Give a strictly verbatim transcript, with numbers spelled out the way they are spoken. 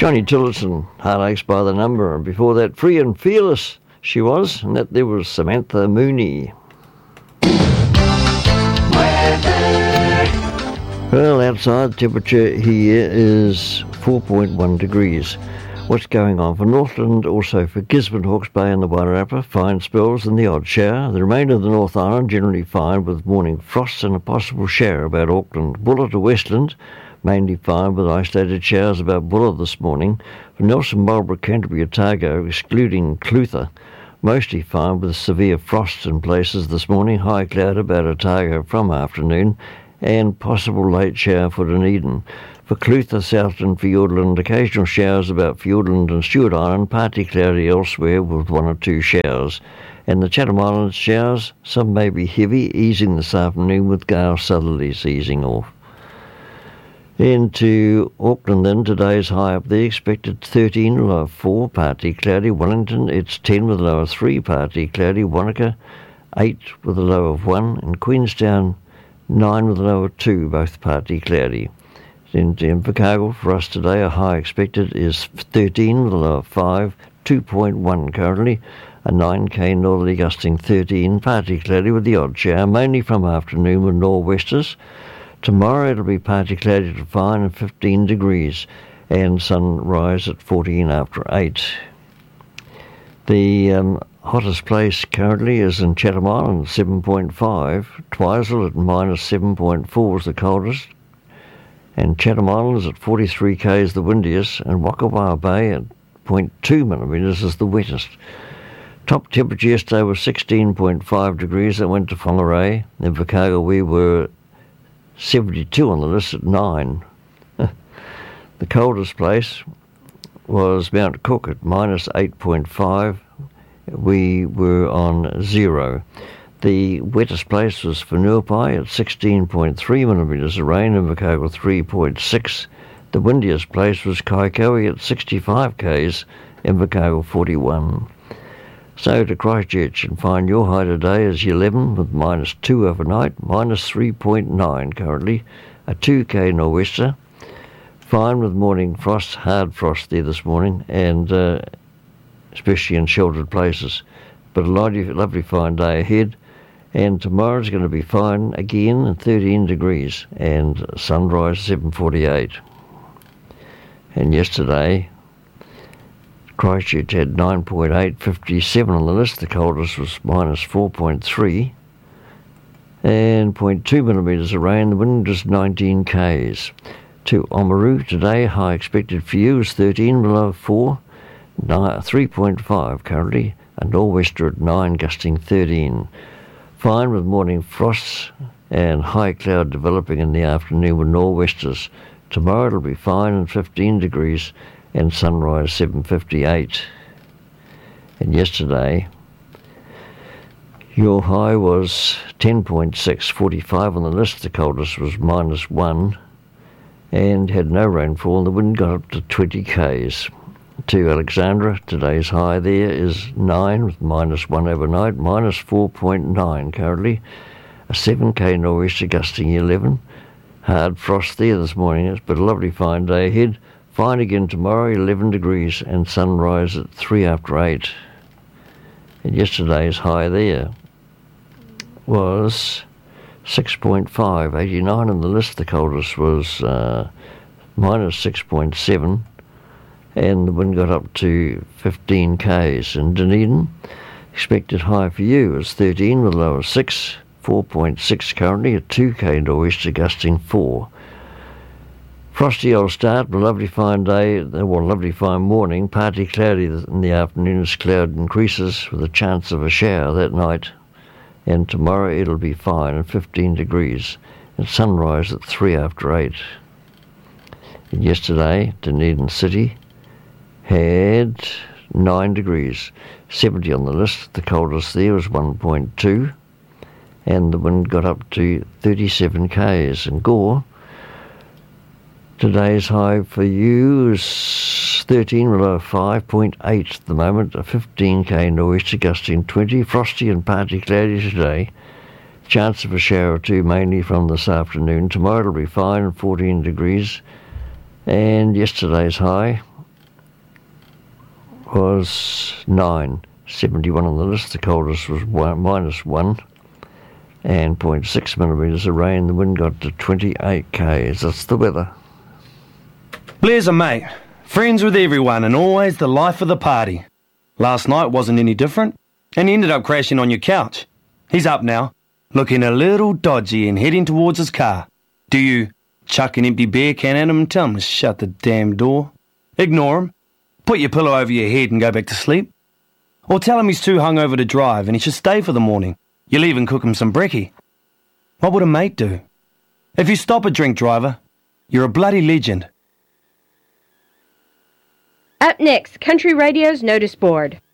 Johnny Tillotson, Heartaches by the Number, and before that, Free and Fearless she was, and that there was Samantha Mooney. Well, outside temperature here is four point one degrees. What's going on for Northland, also for Gisborne, Hawke's Bay and the Wairarapa, fine spells and the odd shower. The remainder of the North Island generally fine with morning frosts and a possible shower about Auckland. Buller to Westland, mainly fine with isolated showers about Buller this morning. For Nelson, Marlborough, Canterbury, Otago, excluding Clutha, mostly fine with severe frosts in places this morning. High cloud about Otago from afternoon and possible late shower for Dunedin. For Clutha, Southland, Fiordland, occasional showers about Fiordland and Stewart Island, partly cloudy elsewhere with one or two showers. And the Chatham Islands showers, some may be heavy, easing this afternoon with gale southerlies easing off. Into Auckland then, today's high up there, expected thirteen, low of four, partly cloudy. Wellington, it's ten with a low of three, partly cloudy. Wanaka, eight with a low of one. And Queenstown, nine with a low of two, both partly cloudy. Into Invercargill, for us today, a high expected is thirteen with a low of five, two point one currently. A nine K northerly gusting thirteen, partly cloudy with the odd shower, mainly from afternoon with nor'westers. Tomorrow it'll be partly cloudy to fine and fifteen degrees, and sunrise at fourteen after eight. The um, hottest place currently is in Chatham Island, seven point five. Twizel at minus seven point four is the coldest, and Chatham Islands at forty-three K is the windiest, and Wakawā Bay at zero point two millimetres is the wettest. Top temperature yesterday was sixteen point five degrees. That went to Whangarei. In Invercargill we were seventy-two on the list at nine. The coldest place was Mount Cook at minus eight point five. We were on zero. The wettest place was Whenuapai at sixteen point three millimetres of rain, Invercargill three point six. The windiest place was Kaikoui at sixty-five Ks, Invercargill forty-one. So to Christchurch, and find your high today is eleven with minus two overnight, minus three point nine currently, a two K nor'wester. Fine with morning frost, hard frost there this morning, and uh, especially in sheltered places. But a lovely, lovely fine day ahead, and tomorrow's going to be fine again at thirteen degrees, and sunrise seven forty-eight. And yesterday, Christchurch had nine point eight, fifty-seven on the list. The coldest was minus four point three, and zero point two millimetres of rain. The wind was nineteen Ks. To Oamaru today, high expected for you is thirteen, below four, three point five currently, a nor'wester at nine, gusting thirteen. Fine with morning frosts and high cloud developing in the afternoon with nor'westers. Tomorrow it'll be fine and fifteen degrees, and sunrise seven fifty-eight. And yesterday, your high was ten point six, forty-five on the list. The coldest was minus one, and had no rainfall. The wind got up to twenty Ks. To Alexandra, today's high there is nine with minus one overnight, minus four point nine currently. A seven K nor'wester gusting eleven. Hard frost there this morning, but a lovely fine day ahead. Fine again tomorrow, eleven degrees, and sunrise at three after eight. And yesterday's high there was six point five, eighty-nine on the list. The coldest was uh, minus six point seven, and the wind got up to fifteen Ks. In Dunedin, expected high for you is thirteen with a low of six, four point six currently, a two K nor'wester gusting four. Frosty old start, but a lovely fine day, well, a lovely fine morning, partly cloudy in the afternoon as cloud increases with a chance of a shower that night. And tomorrow it'll be fine and fifteen degrees, and sunrise at three after eight. And yesterday, Dunedin City had nine degrees, seventy on the list. The coldest there was one point two, and the wind got up to thirty-seven Ks. And Gore, today's high for you is thirteen, below five point eight at the moment, a fifteen K nor'wester gusting twenty, frosty and partly cloudy today. Chance of a shower or two, mainly from this afternoon. Tomorrow it'll be fine and fourteen degrees. And yesterday's high was nine. seventy-one on the list. The coldest was one, minus one. And zero point six millimetres of rain. The wind got to twenty-eight k's. That's the weather. Blair's a mate. Friends with everyone and always the life of the party. Last night wasn't any different, and he ended up crashing on your couch. He's up now, looking a little dodgy and heading towards his car. Do you chuck an empty beer can at him and tell him to shut the damn door? Ignore him, put your pillow over your head and go back to sleep? Or tell him he's too hungover to drive and he should stay for the morning? You'll even cook him some brekkie. What would a mate do? If you stop a drink driver, you're a bloody legend. Up next, Country Radio's Notice Board.